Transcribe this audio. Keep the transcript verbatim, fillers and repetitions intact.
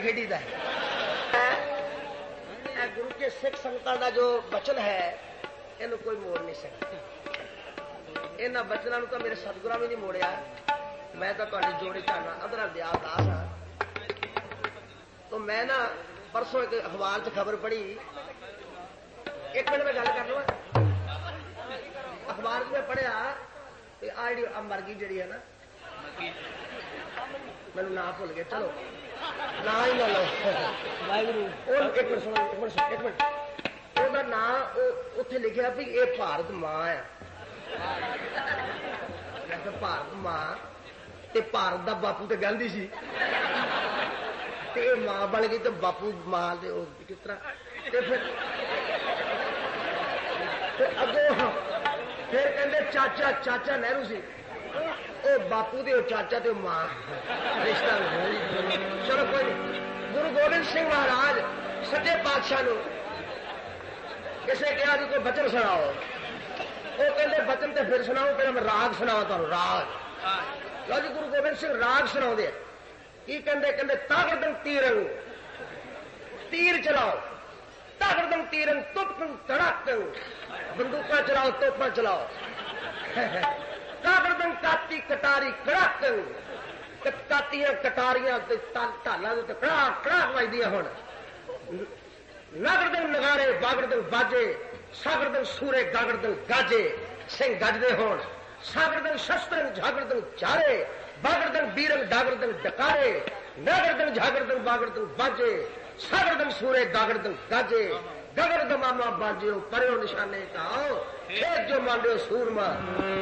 کھیڈی دا گرو کے سکھ سنگتاں دا جو بچن ہے یہ کوئی موڑ نہیں سکتا یہاں بچنوں تو میرے سدگراں بھی نہیں موڑیا میں تو تاری جوڑی چاہنا ادھر دیا داس ہاں تو میں نا پرسوں ایک اخبار چ خبر پڑھی ایک منٹ میں گل کر لوں اخبار میں پڑھیا آ جی مرگی جڑی ہے نا میرے نام بھول گئے چلو نہ ہی نہ لو ایک منٹ سنو ایک منٹ ایک منٹ وہ نام اتنے لکھا بھی یہ بھارت ماں ہے بھارت ماں بھارت دا باپو تو گاندھی سی ماں بن گئی تو باپو ماں کس طرح پھر اگوں پھر کہندے چاچا چاچا نہرو سی وہ باپو دے چاچا تے ماں رشتہ چلو کوئی نہیں گرو گوبند سنگھ مہاراج سچے پادشاہ نو کسے کہا جی کوئی بچن سناؤ وہ کہندے بچن تے پھر سناؤ پہلے میں راگ سناؤ تمہیں راگ لو جی گرو گوبند سنگھ راگ سنا دے کی کہندے کہندے تاغردن تیرنگ تیر چلاؤ تاغردن تیرنگ توپن تڑاکن بندوقاں چلاؤ توپاں چلاؤ تاغردن کاتی کٹاری کڑاکن کاتیاں کٹاریاں ٹالاں تے کڑاک کڑاک وجدیاں ہن ناگردن نگارے باگردن باجے ساگردن سورے گاگردن گاجے سنگھ گجدے ہون ساگردن شسترن جھاگردن چارے باگردن بیرن ڈاگردن ڈکارے ناگردن جھاگردن باگردن باجے ساگردن سورے گاگردن گاجے گگردن ماما باجے پریو نشانے کا جو مانڈو سورما